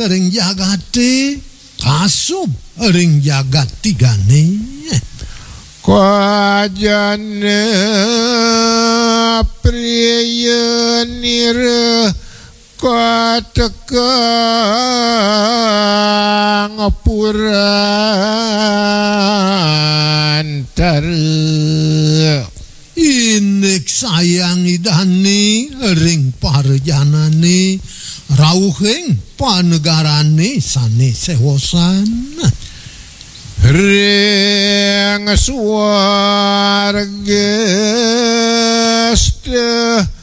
ring jagate kasub ring jagat tigane Kajane priyenir katekang purantara inek sayang idani ring parjanane rauhing panegarane sane sewosan ring swarga